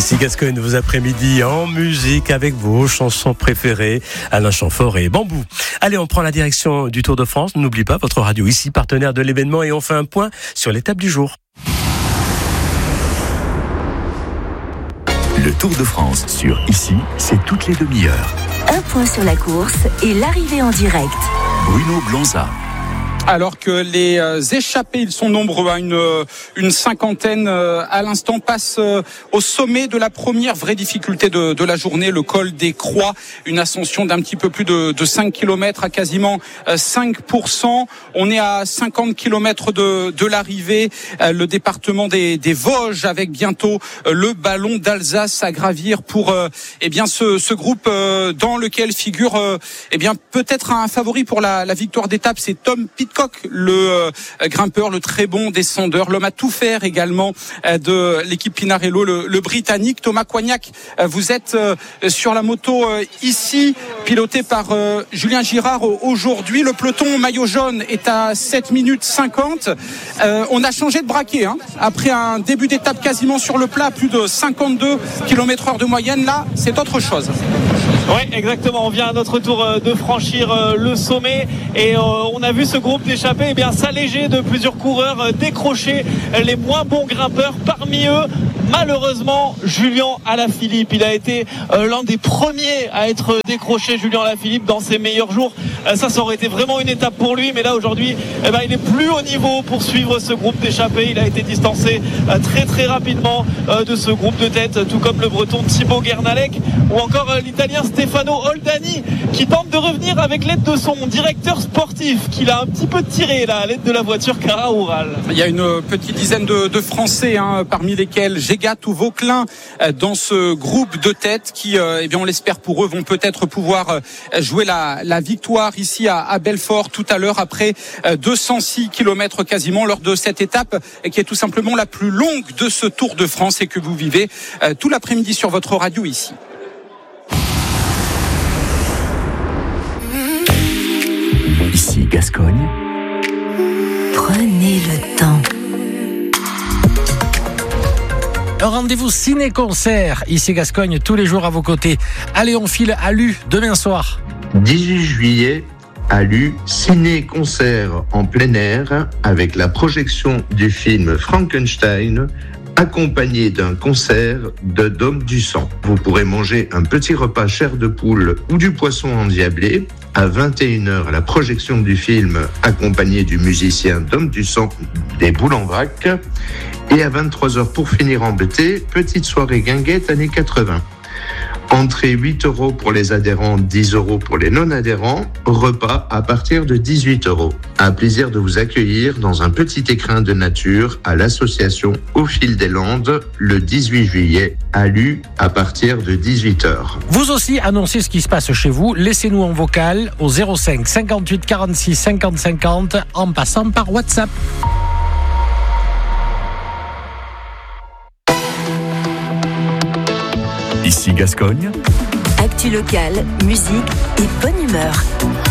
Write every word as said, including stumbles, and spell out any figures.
Ici Gascogne, vos après-midi en musique avec vos chansons préférées, Alain Chamfort et Bambou. Allez, on prend la direction du Tour de France. N'oublie pas votre radio ici, partenaire de l'événement, et on fait un point sur l'étape du jour. Le Tour de France sur Ici, c'est toutes les demi-heures. Un point sur la course et l'arrivée en direct. Bruno Blanza. Alors que les euh, échappés, ils sont nombreux, hein, une, une cinquantaine euh, à l'instant, passent euh, au sommet de la première vraie difficulté de, de la journée, le col des Croix, une ascension d'un petit peu plus de, de cinq kilomètres à quasiment euh, cinq pour cent. On est à cinquante kilomètres de, de l'arrivée, euh, le département des, des Vosges, avec bientôt euh, le ballon d'Alsace à gravir pour euh, eh bien ce, ce groupe euh, dans lequel figure euh, eh bien peut-être un favori pour la, la victoire d'étape, c'est Tom Pitcock, le euh, grimpeur, le très bon descendeur, l'homme à tout faire également euh, de l'équipe Pinarello, le, le Britannique. Thomas Coignac, euh, vous êtes euh, sur la moto euh, ici, piloté par euh, Julien Girard aujourd'hui. Le peloton maillot jaune est à sept minutes cinquante. Euh, on a changé de braquet, hein, après un début d'étape quasiment sur le plat, plus de cinquante-deux kilomètres heure de moyenne. Là, c'est autre chose. Oui, exactement. On vient à notre tour de franchir le sommet et on a vu ce groupe d'échappés eh bien s'alléger de plusieurs coureurs, décrocher les moins bons grimpeurs. Parmi eux, malheureusement, Julien Alaphilippe. Il a été l'un des premiers à être décroché, Julien Alaphilippe, dans ses meilleurs jours. Ça, ça aurait été vraiment une étape pour lui, mais là aujourd'hui, eh ben, il est plus au niveau pour suivre ce groupe d'échappés. Il a été distancé très très rapidement de ce groupe de tête, tout comme le Breton Thibaut Guernalec ou encore l'Italien Stefano Oldani, qui tente de revenir avec l'aide de son directeur sportif, qu'il a un petit peu tiré là, à l'aide de la voiture Cara Oural. Il y a une petite dizaine de, de Français, hein, parmi lesquels Gégat ou Vauquelin, dans ce groupe de tête qui, euh, eh bien, on l'espère pour eux, vont peut-être pouvoir jouer la, la victoire ici à, à Belfort tout à l'heure, après deux cent six kilomètres quasiment, lors de cette étape qui est tout simplement la plus longue de ce Tour de France et que vous vivez euh, tout l'après-midi sur votre radio ici. Ici Gascogne. Prenez le temps. Un rendez-vous ciné-concert, ici Gascogne, tous les jours à vos côtés. Allez, on file à Lue demain soir. dix-huit juillet, à Lue, ciné-concert en plein air avec la projection du film Frankenstein, accompagné d'un concert de Dom du Sang. Vous pourrez manger un petit repas chair de poule ou du poisson endiablé. À vingt et une heures, la projection du film accompagné du musicien Dom du Sang des Boules en Vrac. Et à vingt-trois heures, pour finir en beauté, petite soirée guinguette années quatre-vingts. Entrée huit euros pour les adhérents, dix euros pour les non-adhérents. Repas à partir de dix-huit euros. Un plaisir de vous accueillir dans un petit écrin de nature à l'association Au Fil des Landes le dix-huit juillet à Lue à partir de dix-huit heures. Vous aussi, annoncez ce qui se passe chez vous. Laissez-nous en vocal au zéro cinq cinquante-huit quarante-six cinquante cinquante en passant par WhatsApp. Ici Gascogne. Actu locale, musique et bonne humeur.